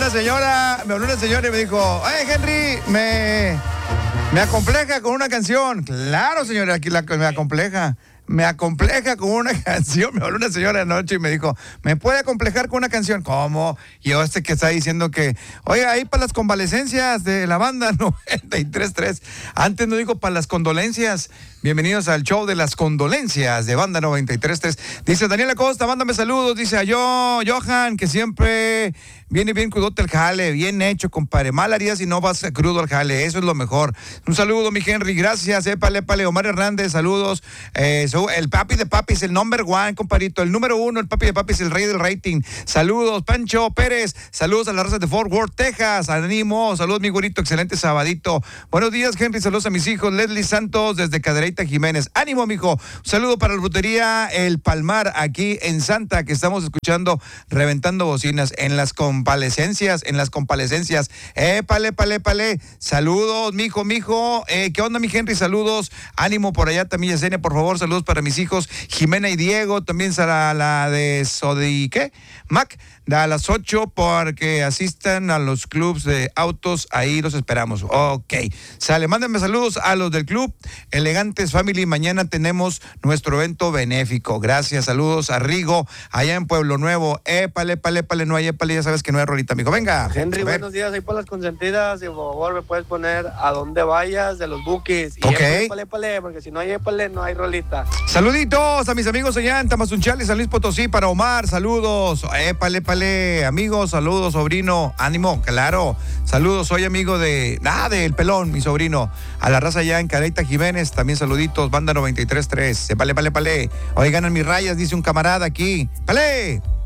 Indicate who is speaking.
Speaker 1: me habló una señora y me dijo, hey Henry, me acompleja con una canción. Claro, señora, aquí me acompleja. Me acompleja con una canción. Me habló una señora anoche y me dijo, ¿me puede acomplejar con una canción? ¿Cómo? Yo que está diciendo que, oye, ahí para las convalecencias de la banda 93.3. Antes no digo para las condolencias. Bienvenidos al show de las condolencias de banda 93.3. Dice Daniela Costa, mándame saludos. Dice a Johan, que siempre viene bien crudote el jale. Bien hecho, compadre. Mal harías si no vas crudo al jale. Eso es lo mejor. Un saludo, mi Henry. Gracias. Épale. Omar Hernández, saludos. El papi de papis, el number one, compadrito. El número uno, el papi de papis, el rey del rating. Saludos, Pancho Pérez. Saludos a la raza de Fort Worth, Texas. Ánimo. Saludos, mi güerito. Excelente sabadito. Buenos días, Henry. Saludos a mis hijos. Leslie Santos, desde Cadereyta, Jiménez. Ánimo, mijo. Un saludo para la frutería El Palmar, aquí en Santa, que estamos escuchando Reventando Bocinas en las comparecencias. Pale. Saludos, mijo. ¿Qué onda, mi Henry? Saludos. Ánimo por allá también, Yesenia, por favor. Saludos para mis hijos, Jimena y Diego. También será la de Sodi, ¿qué? Mac, a las 8 porque asistan a los clubs de autos. Ahí los esperamos. Ok. Sale, mándenme saludos a los del club Elegantes Family. Mañana tenemos nuestro evento benéfico. Gracias, saludos a Rigo, allá en Pueblo Nuevo. Pale, no hay épale, ya sabes que no hay rolita, amigo. Venga.
Speaker 2: Henry, buenos días, ahí por las consentidas. Y por favor, me puedes poner A Donde Vayas de los Bukis. Y
Speaker 1: ok.
Speaker 2: Épale, porque si no hay épale, no hay rolita.
Speaker 1: Saluditos a mis amigos allá en Tamazunchale, San Luis Potosí, para Omar. Saludos. Épale, amigos, saludos, sobrino. Ánimo, claro. Saludos, soy amigo del Pelón, mi sobrino. A la raza allá en Cadereyta, Jiménez, también saluditos, banda 93.3. Pale. Hoy ganan mis rayas, dice un camarada aquí. ¡Pale!